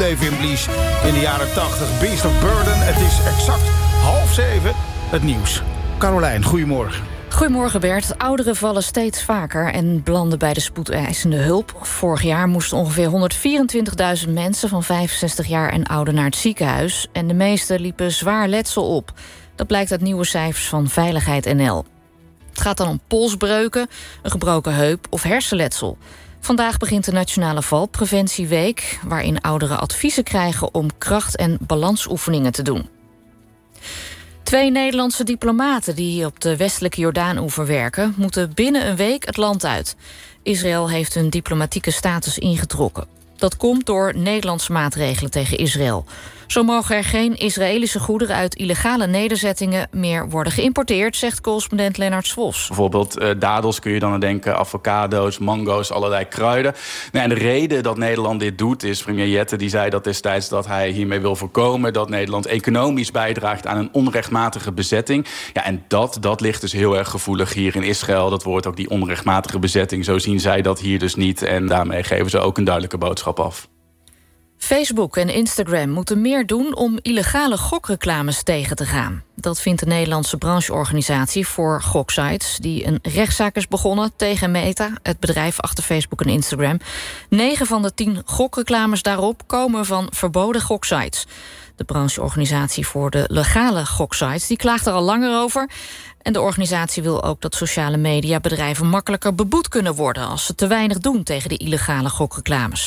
leven inblies in de jaren 80. Beast of Burden. Het is exact 6:30. Het nieuws. Carolijn, goedemorgen. Goedemorgen Bert. Ouderen vallen steeds vaker en belanden bij de spoedeisende hulp. Vorig jaar moesten ongeveer 124.000 mensen van 65 jaar en ouder naar het ziekenhuis. En de meeste liepen zwaar letsel op. Dat blijkt uit nieuwe cijfers van Veiligheid NL. Het gaat dan om polsbreuken, een gebroken heup of hersenletsel. Vandaag begint de Nationale Valpreventieweek, waarin ouderen adviezen krijgen om kracht- en balansoefeningen te doen. 2 Nederlandse diplomaten die op de westelijke Jordaan-oever werken, moeten binnen een week het land uit. Israël heeft hun diplomatieke status ingetrokken. Dat komt door Nederlandse maatregelen tegen Israël. Zo mogen er geen Israëlische goederen uit illegale nederzettingen meer worden geïmporteerd, zegt correspondent Lennart Swos. Bijvoorbeeld dadels kun je dan aan denken, avocado's, mango's, allerlei kruiden. Nou, en de reden dat Nederland dit doet is, premier Jette die zei dat destijds dat hij hiermee wil voorkomen dat Nederland economisch bijdraagt aan een onrechtmatige bezetting. Ja, en dat ligt dus heel erg gevoelig hier in Israël. Dat wordt ook die onrechtmatige bezetting. Zo zien zij dat hier dus niet. En daarmee geven ze ook een duidelijke boodschap af. Facebook en Instagram moeten meer doen om illegale gokreclames tegen te gaan. Dat vindt de Nederlandse brancheorganisatie voor goksites, die een rechtszaak is begonnen tegen Meta, het bedrijf achter Facebook en Instagram. 9 van de 10 gokreclames daarop komen van verboden goksites. De brancheorganisatie voor de legale goksites die klaagt er al langer over. En de organisatie wil ook dat sociale mediabedrijven makkelijker beboet kunnen worden als ze te weinig doen tegen de illegale gokreclames.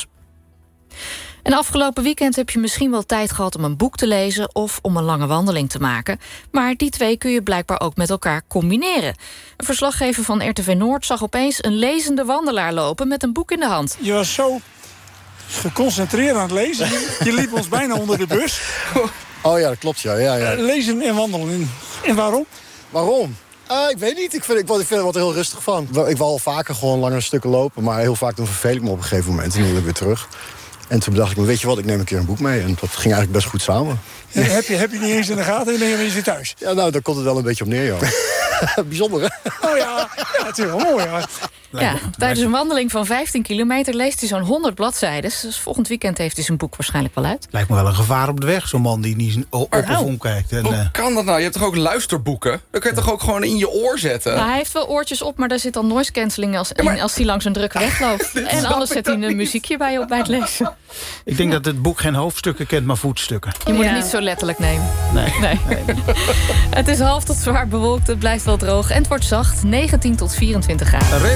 En afgelopen weekend heb je misschien wel tijd gehad om een boek te lezen of om een lange wandeling te maken. Maar die 2 kun je blijkbaar ook met elkaar combineren. Een verslaggever van RTV Noord zag opeens een lezende wandelaar lopen met een boek in de hand. Je was zo geconcentreerd aan het lezen. Je liep ons bijna onder de bus. Oh ja, dat klopt, ja. Lezen en wandelen. En waarom? Waarom? Ik weet niet. Ik vind er wat heel rustig van. Ik wil al vaker gewoon langere stukken lopen, maar heel vaak dan verveel ik me op een gegeven moment en dan wil ik weer terug. En toen bedacht ik me, weet je wat, ik neem een keer een boek mee. En dat ging eigenlijk best goed samen. Ja, heb je niet eens in de gaten en dan ben je thuis? Ja, nou, daar komt het wel een beetje op neer, joh. Bijzonder, hè? Oh ja, het is wel mooi, ja. Ja, tijdens een wandeling van 15 kilometer leest hij zo'n 100 bladzijden. Dus volgend weekend heeft hij zijn boek waarschijnlijk wel uit. Lijkt me wel een gevaar op de weg, zo'n man die niet op of omkijkt. En, hoe kan dat nou? Je hebt toch ook luisterboeken? Dat kun je toch ook gewoon in je oor zetten? Nou, hij heeft wel oortjes op, maar daar zit dan noise cancelling als hij langs een drukke weg loopt. En anders zet hij een muziekje bij op bij het lezen. Ik denk dat het boek geen hoofdstukken kent, maar voetstukken. Je moet het niet zo letterlijk nemen. Nee. Het is half tot zwaar bewolkt, het blijft wel droog en het wordt zacht, 19 tot 24 graden.